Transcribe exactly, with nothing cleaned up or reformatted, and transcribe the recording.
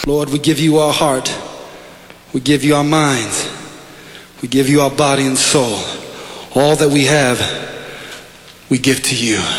Lord, we give you our heart. We give you our minds. We give you our body and soul. All that we have, we give to you.